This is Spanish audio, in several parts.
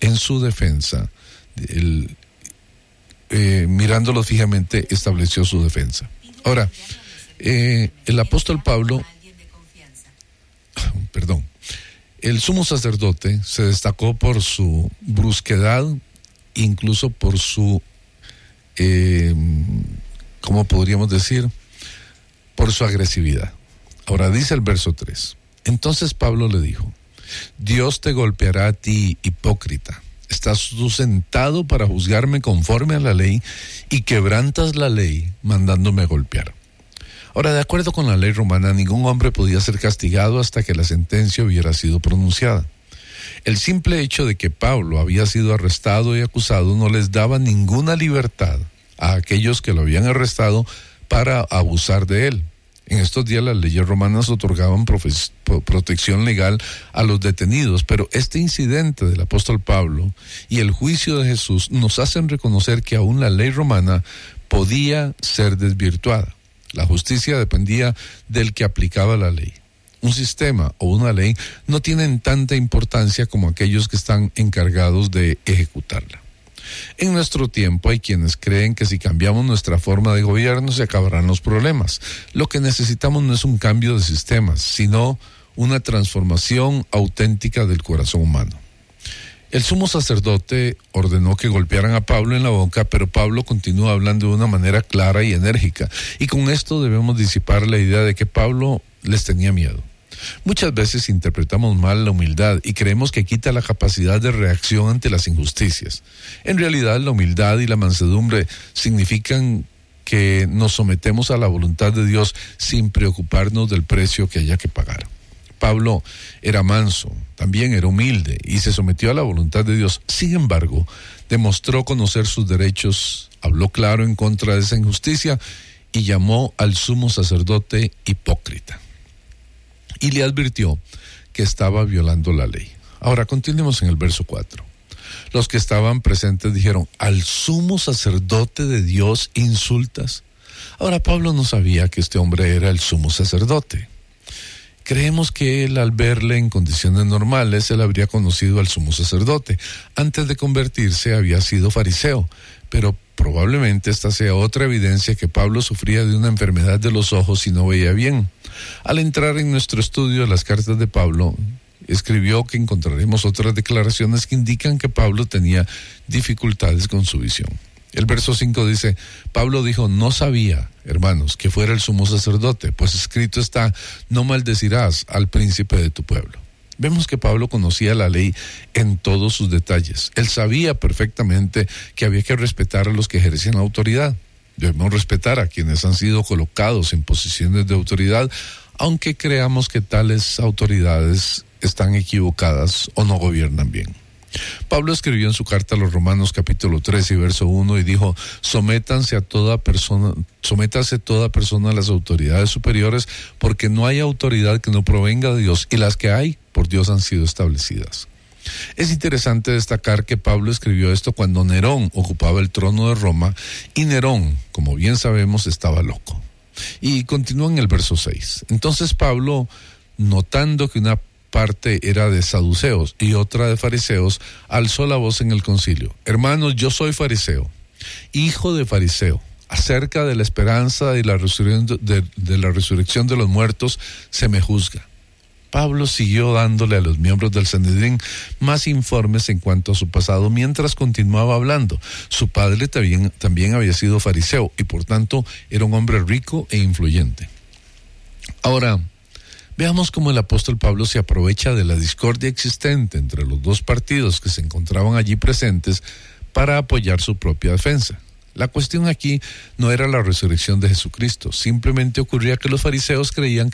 en su defensa, mirándolo fijamente, estableció su defensa. Ahora, el apóstol Pablo, el sumo sacerdote se destacó por su brusquedad, incluso por su, ¿cómo podríamos decir? Por su agresividad. Ahora dice el verso 3. Entonces Pablo le dijo: Dios te golpeará a ti, hipócrita. Estás tú sentado para juzgarme conforme a la ley y quebrantas la ley mandándome golpear. Ahora, de acuerdo con la ley romana, ningún hombre podía ser castigado hasta que la sentencia hubiera sido pronunciada. El simple hecho de que Pablo había sido arrestado y acusado no les daba ninguna libertad a aquellos que lo habían arrestado para abusar de él. En estos días las leyes romanas otorgaban protección legal a los detenidos, pero este incidente del apóstol Pablo y el juicio de Jesús nos hacen reconocer que aún la ley romana podía ser desvirtuada. La justicia dependía del que aplicaba la ley. Un sistema o una ley no tienen tanta importancia como aquellos que están encargados de ejecutarla. En nuestro tiempo hay quienes creen que si cambiamos nuestra forma de gobierno se acabarán los problemas. Lo que necesitamos no es un cambio de sistemas, sino una transformación auténtica del corazón humano. El sumo sacerdote ordenó que golpearan a Pablo en la boca, pero Pablo continúa hablando de una manera clara y enérgica. Y con esto debemos disipar la idea de que Pablo les tenía miedo. Muchas veces interpretamos mal la humildad y creemos que quita la capacidad de reacción ante las injusticias. En realidad, la humildad y la mansedumbre significan que nos sometemos a la voluntad de Dios sin preocuparnos del precio que haya que pagar. Pablo era manso, también era humilde y se sometió a la voluntad de Dios. Sin embargo, demostró conocer sus derechos, habló claro en contra de esa injusticia y llamó al sumo sacerdote hipócrita. Y le advirtió que estaba violando la ley. Ahora, continuemos en el verso 4. Los que estaban presentes dijeron: ¿al sumo sacerdote de Dios insultas? Ahora, Pablo no sabía que este hombre era el sumo sacerdote. Creemos que él, al verle en condiciones normales, él habría conocido al sumo sacerdote. Antes de convertirse había sido fariseo, pero probablemente esta sea otra evidencia que Pablo sufría de una enfermedad de los ojos y no veía bien. Al entrar en nuestro estudio de las cartas de Pablo, escribió que encontraremos otras declaraciones que indican que Pablo tenía dificultades con su visión. El verso 5 dice: Pablo dijo: no sabía, hermanos, que fuera el sumo sacerdote, pues escrito está: no maldecirás al príncipe de tu pueblo. Vemos que Pablo conocía la ley en todos sus detalles. Él sabía perfectamente que había que respetar a los que ejercían autoridad. Debemos respetar a quienes han sido colocados en posiciones de autoridad, aunque creamos que tales autoridades están equivocadas o no gobiernan bien. Pablo escribió en su carta a los Romanos capítulo 13 y verso 1 y dijo: sométase toda persona a las autoridades superiores, porque no hay autoridad que no provenga de Dios, y las que hay por Dios han sido establecidas. Es interesante destacar que Pablo escribió esto cuando Nerón ocupaba el trono de Roma, y Nerón, como bien sabemos, estaba loco. Y continúa en el verso 6. Entonces Pablo, notando que una parte era de saduceos y otra de fariseos, alzó la voz en el concilio: hermanos, yo soy fariseo, hijo de fariseo. Acerca de la esperanza y la resurrección de los muertos se me juzga. Pablo siguió dándole a los miembros del Sanedrín más informes en cuanto a su pasado mientras continuaba hablando. Su padre también había sido fariseo y por tanto era un hombre rico e influyente. Ahora, veamos cómo el apóstol Pablo se aprovecha de la discordia existente entre los dos partidos que se encontraban allí presentes para apoyar su propia defensa. La cuestión aquí no era la resurrección de Jesucristo, simplemente ocurría que los fariseos creían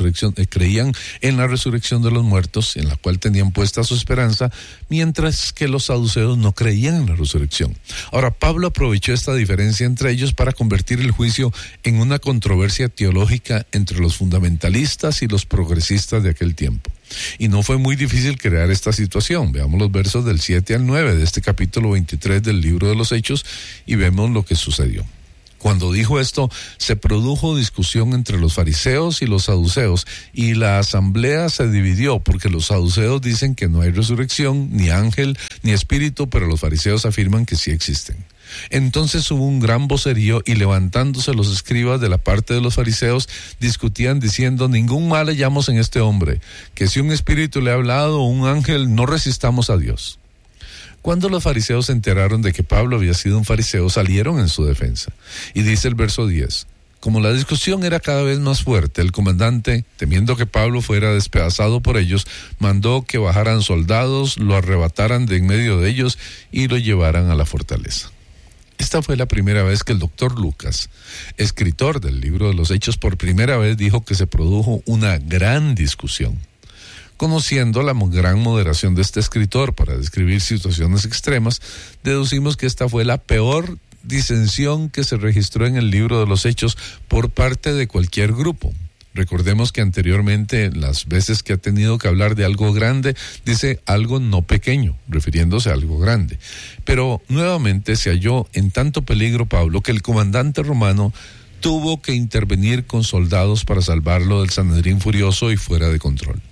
en la resurrección de los muertos, en la cual tenían puesta su esperanza, mientras que los saduceos no creían en la resurrección. Ahora, Pablo aprovechó esta diferencia entre ellos para convertir el juicio en una controversia teológica entre los fundamentalistas y los progresistas de aquel tiempo. Y no fue muy difícil crear esta situación. Veamos los versos del 7 al 9 de este capítulo 23 del libro de los Hechos y vemos lo que sucedió. Cuando dijo esto, se produjo discusión entre los fariseos y los saduceos, y la asamblea se dividió, porque los saduceos dicen que no hay resurrección, ni ángel, ni espíritu, pero los fariseos afirman que sí existen. Entonces hubo un gran vocerío, y levantándose los escribas de la parte de los fariseos, discutían diciendo: ningún mal hallamos en este hombre, que si un espíritu le ha hablado o un ángel, no resistamos a Dios. Cuando los fariseos se enteraron de que Pablo había sido un fariseo, salieron en su defensa. Y dice el verso 10, como la discusión era cada vez más fuerte, el comandante, temiendo que Pablo fuera despedazado por ellos, mandó que bajaran soldados, lo arrebataran de en medio de ellos y lo llevaran a la fortaleza. Esta fue la primera vez que el doctor Lucas, escritor del libro de los Hechos, por primera vez dijo que se produjo una gran discusión. Conociendo la gran moderación de este escritor para describir situaciones extremas, deducimos que esta fue la peor disensión que se registró en el libro de los Hechos por parte de cualquier grupo. Recordemos que anteriormente, las veces que ha tenido que hablar de algo grande, dice algo no pequeño, refiriéndose a algo grande. Pero nuevamente se halló en tanto peligro Pablo que el comandante romano tuvo que intervenir con soldados para salvarlo del Sanedrín furioso y fuera de control.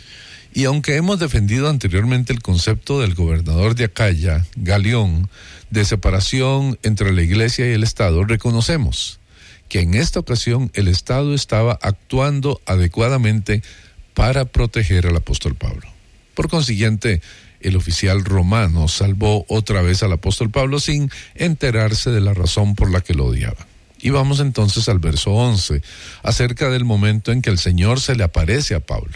Y aunque hemos defendido anteriormente el concepto del gobernador de Acaya, Galión, de separación entre la iglesia y el Estado, reconocemos que en esta ocasión el Estado estaba actuando adecuadamente para proteger al apóstol Pablo. Por consiguiente, el oficial romano salvó otra vez al apóstol Pablo sin enterarse de la razón por la que lo odiaba. Y vamos entonces al verso 11, acerca del momento en que el Señor se le aparece a Pablo.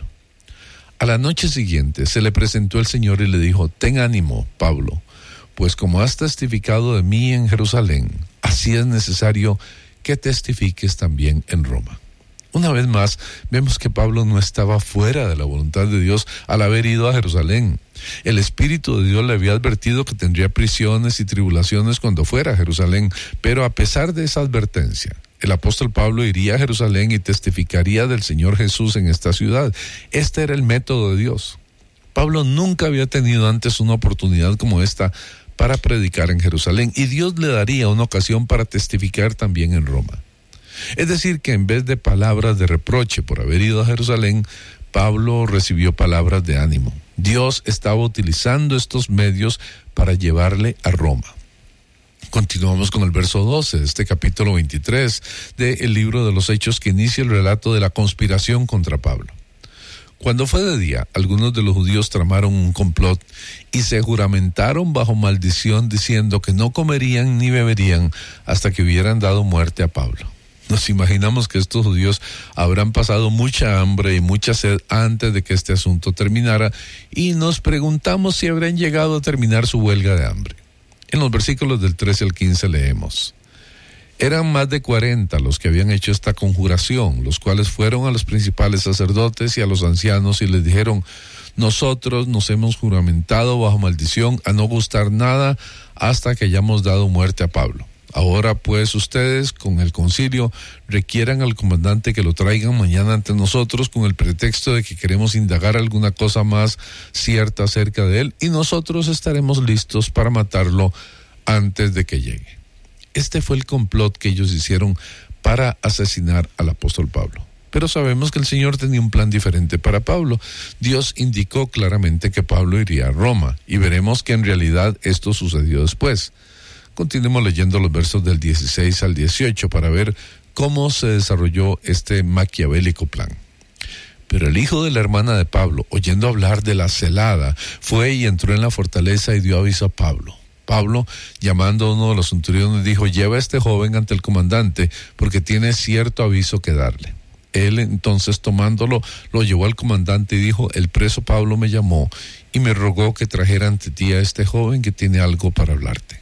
A la noche siguiente se le presentó el Señor y le dijo: ten ánimo, Pablo, pues como has testificado de mí en Jerusalén, así es necesario que testifiques también en Roma. Una vez más, vemos que Pablo no estaba fuera de la voluntad de Dios al haber ido a Jerusalén. El Espíritu de Dios le había advertido que tendría prisiones y tribulaciones cuando fuera a Jerusalén, pero a pesar de esa advertencia, el apóstol Pablo iría a Jerusalén y testificaría del Señor Jesús en esta ciudad. Este era el método de Dios. Pablo nunca había tenido antes una oportunidad como esta para predicar en Jerusalén, y Dios le daría una ocasión para testificar también en Roma. Es decir, que en vez de palabras de reproche por haber ido a Jerusalén, Pablo recibió palabras de ánimo. Dios estaba utilizando estos medios para llevarle a Roma. Continuamos con el verso 12 de este capítulo 23 del libro de los Hechos, que inicia el relato de la conspiración contra Pablo. Cuando fue de día, algunos de los judíos tramaron un complot y se juramentaron bajo maldición, diciendo que no comerían ni beberían hasta que hubieran dado muerte a Pablo. Nos imaginamos que estos judíos habrán pasado mucha hambre y mucha sed antes de que este asunto terminara, y nos preguntamos si habrán llegado a terminar su huelga de hambre. En los versículos del 13 al 15 leemos: eran más de 40 los que habían hecho esta conjuración, los cuales fueron a los principales sacerdotes y a los ancianos y les dijeron: nosotros nos hemos juramentado bajo maldición a no gustar nada hasta que hayamos dado muerte a Pablo. Ahora pues ustedes con el concilio requieran al comandante que lo traigan mañana ante nosotros con el pretexto de que queremos indagar alguna cosa más cierta acerca de él, y nosotros estaremos listos para matarlo antes de que llegue. Este fue el complot que ellos hicieron para asesinar al apóstol Pablo. Pero sabemos que el Señor tenía un plan diferente para Pablo. Dios indicó claramente que Pablo iría a Roma, y veremos que en realidad esto sucedió después. Continuemos leyendo los versos del 16 al 18 para ver cómo se desarrolló este maquiavélico plan. Pero el hijo de la hermana de Pablo, oyendo hablar de la celada, fue y entró en la fortaleza y dio aviso a Pablo. Pablo, llamando a uno de los centuriones, dijo: lleva a este joven ante el comandante, porque tiene cierto aviso que darle. Él entonces, tomándolo, lo llevó al comandante y dijo: el preso Pablo me llamó y me rogó que trajera ante ti a este joven que tiene algo para hablarte.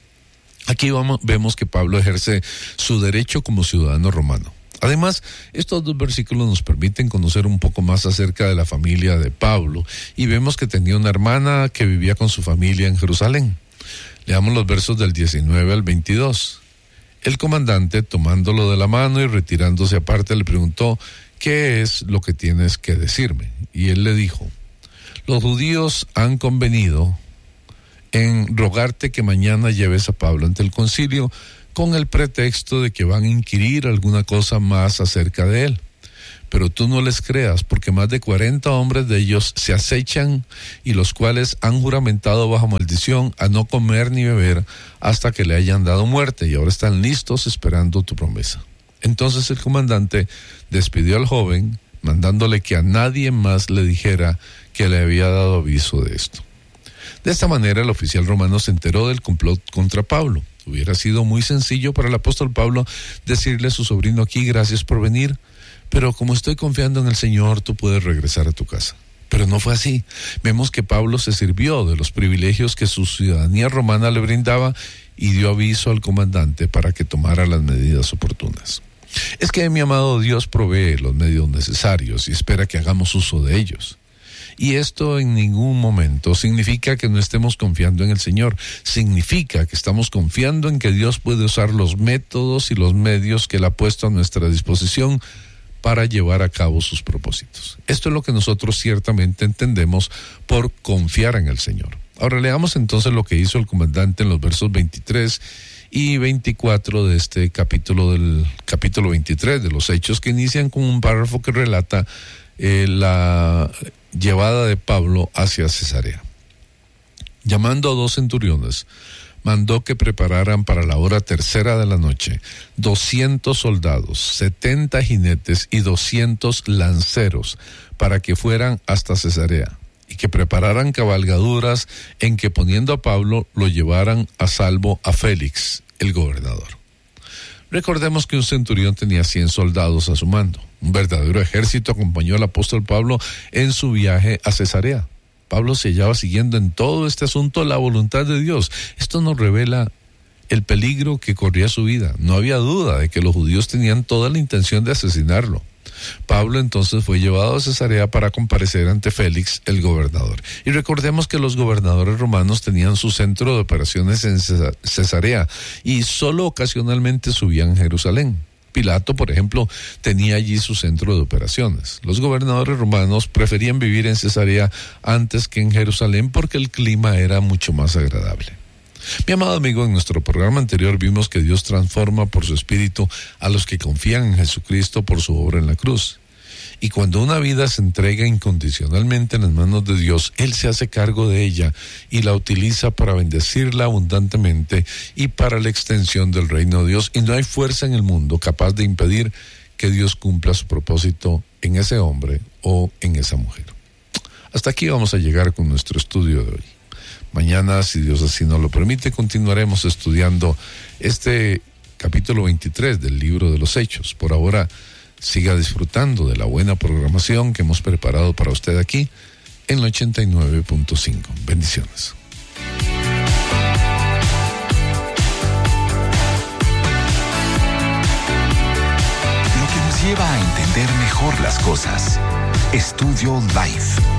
Aquí vemos que Pablo ejerce su derecho como ciudadano romano. Además, estos dos versículos nos permiten conocer un poco más acerca de la familia de Pablo, y vemos que tenía una hermana que vivía con su familia en Jerusalén. Leamos los versos del 19 al 22. El comandante, tomándolo de la mano y retirándose aparte, le preguntó: ¿qué es lo que tienes que decirme? Y él le dijo: los judíos han convenido en rogarte que mañana lleves a Pablo ante el concilio con el pretexto de que van a inquirir alguna cosa más acerca de él. Pero tú no les creas, porque más de 40 hombres de ellos se acechan, y los cuales han juramentado bajo maldición a no comer ni beber hasta que le hayan dado muerte, y ahora están listos esperando tu promesa. Entonces el comandante despidió al joven, mandándole que a nadie más le dijera que le había dado aviso de esto. De esta manera el oficial romano se enteró del complot contra Pablo. Hubiera sido muy sencillo para el apóstol Pablo decirle a su sobrino aquí: gracias por venir, pero como estoy confiando en el Señor, tú puedes regresar a tu casa. Pero no fue así. Vemos que Pablo se sirvió de los privilegios que su ciudadanía romana le brindaba y dio aviso al comandante para que tomara las medidas oportunas. Es que mi amado Dios provee los medios necesarios y espera que hagamos uso de ellos. Y esto en ningún momento significa que no estemos confiando en el Señor. Significa que estamos confiando en que Dios puede usar los métodos y los medios que Él ha puesto a nuestra disposición para llevar a cabo sus propósitos. Esto es lo que nosotros ciertamente entendemos por confiar en el Señor. Ahora leamos entonces lo que hizo el comandante en los versos 23 y 24 de este capítulo, del capítulo 23 de los Hechos, que inician con un párrafo que relata la llevada de Pablo hacia Cesarea. Llamando a 2 centuriones, mandó que prepararan para la hora 3:00 de la noche 200 soldados, 70 jinetes y 200 lanceros para que fueran hasta Cesarea, y que prepararan cabalgaduras en que, poniendo a Pablo, lo llevaran a salvo a Félix, el gobernador. Recordemos que un centurión tenía 100 soldados a su mando. Un verdadero ejército acompañó al apóstol Pablo en su viaje a Cesarea. Pablo se hallaba siguiendo en todo este asunto la voluntad de Dios. Esto nos revela el peligro que corría su vida. No había duda de que los judíos tenían toda la intención de asesinarlo. Pablo entonces fue llevado a Cesarea para comparecer ante Félix, el gobernador. Y recordemos que los gobernadores romanos tenían su centro de operaciones en Cesarea y solo ocasionalmente subían a Jerusalén. Pilato, por ejemplo, tenía allí su centro de operaciones. Los gobernadores romanos preferían vivir en Cesarea antes que en Jerusalén porque el clima era mucho más agradable. Mi amado amigo, en nuestro programa anterior vimos que Dios transforma por su Espíritu a los que confían en Jesucristo por su obra en la cruz. Y cuando una vida se entrega incondicionalmente en las manos de Dios, Él se hace cargo de ella y la utiliza para bendecirla abundantemente y para la extensión del reino de Dios. Y no hay fuerza en el mundo capaz de impedir que Dios cumpla su propósito en ese hombre o en esa mujer. Hasta aquí vamos a llegar con nuestro estudio de hoy. Mañana, si Dios así nos lo permite, continuaremos estudiando este capítulo 23 del libro de los Hechos. Por ahora, siga disfrutando de la buena programación que hemos preparado para usted aquí en el 89.5. Bendiciones. Lo que nos lleva a entender mejor las cosas. Estudio Life.